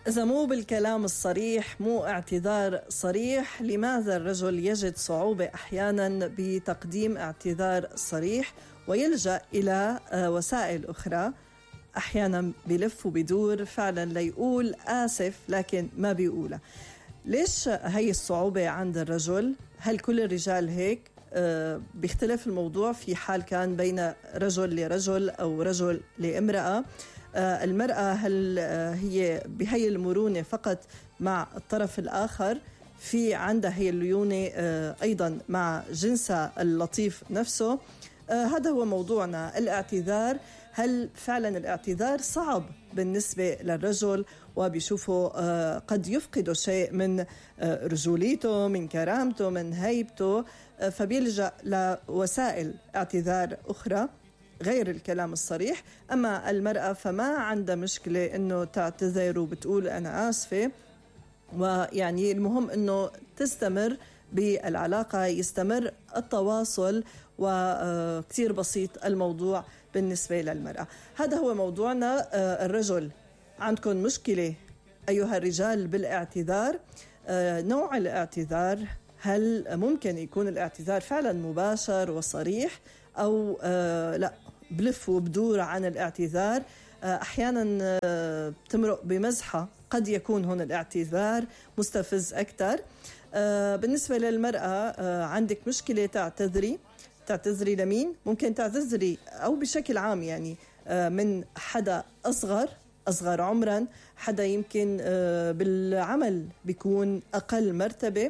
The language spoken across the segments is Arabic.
إذا مو بالكلام الصريح، مو اعتذار صريح، لماذا الرجل يجد صعوبة أحيانا بتقديم اعتذار صريح ويلجأ إلى وسائل أخرى؟ أحيانا بلف وبدور فعلا ليقول آسف لكن ما بيقولها. ليش هاي الصعوبة عند الرجل؟ هل كل الرجال هيك؟ بيختلف الموضوع في حال كان بين رجل لرجل أو رجل لامرأة. المرأة هل هي بهي المرونة فقط مع الطرف الآخر؟ في عندها هي الليونة أيضا مع جنسها اللطيف نفسه. هذا هو موضوعنا، الاعتذار. هل فعلا الاعتذار صعب بالنسبة للرجل وبيشوفه قد يفقد شيء من رجوليته، من كرامته، من هيبته، فبيلجأ لوسائل اعتذار أخرى غير الكلام الصريح؟ أما المرأة فما عندها مشكلة أنه تعتذر وبتقول أنا آسفة، ويعني المهم أنه تستمر بالعلاقة، يستمر التواصل، وكتير بسيط الموضوع بالنسبة للمرأة. هذا هو موضوعنا. الرجل عندكم مشكلة أيها الرجال بالاعتذار؟ نوع الاعتذار، هل ممكن يكون الاعتذار فعلا مباشر وصريح أو لا بلف وبدور عن الاعتذار؟ أحيانا تمرق بمزحة، قد يكون هون الاعتذار مستفز أكثر. بالنسبة للمرأة عندك مشكلة تعتذري لمين؟ ممكن تعتذري أو بشكل عام يعني من حدا أصغر عمرا، حدا يمكن بالعمل بيكون أقل مرتبة.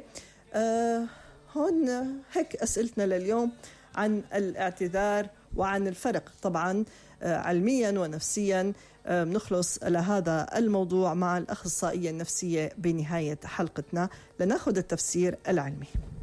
هون هيك أسئلتنا لليوم عن الاعتذار وعن الفرق طبعا علميا ونفسيا. بنخلص لهذا الموضوع مع الأخصائية النفسية بنهاية حلقتنا لنأخذ التفسير العلمي.